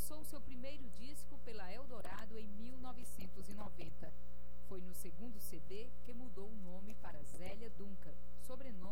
lançou seu primeiro disco pela Eldorado em 1990. Foi no segundo CD que mudou o nome para Zélia Duncan, sobrenome